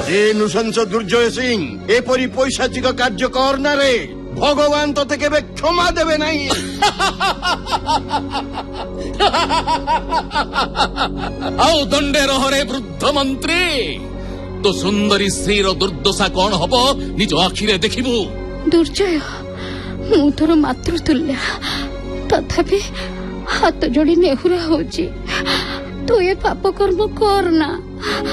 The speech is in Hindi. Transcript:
ए नृशंस दुर्जय सिंह एपरी पैशाचिक कार्य करना रे भगवान तोते केबे क्षमा देबे नहीं। आओ दंडे रह रे वृद्ध मंत्री तो सुंदरी स्त्री दुर्दशा कौन हब निज आखिरे देखिबू। दुर्जय मु तोर मातृतुल्य तथापि हाथ जोड़ी नेहुरा होची तू ए पाप कर्म करना।